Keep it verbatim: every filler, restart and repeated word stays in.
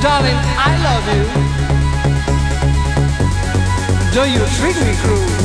Darling, I love you. Do you treat me cruel?